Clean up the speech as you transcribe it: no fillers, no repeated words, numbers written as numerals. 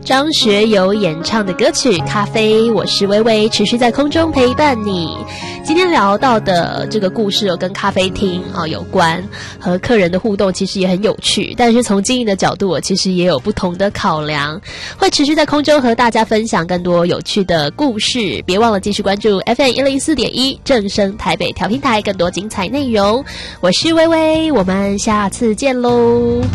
张学友演唱的歌曲《咖啡》，我是微微，持续在空中陪伴你。今天聊到的这个故事跟咖啡厅有关，和客人的互动其实也很有趣，但是从经营的角度，我其实也有不同的考量，会持续在空中和大家分享更多有趣的故事。别忘了继续关注 FM104.1 正声台北调频台，更多精彩内容。我是微微，我们下次见喽。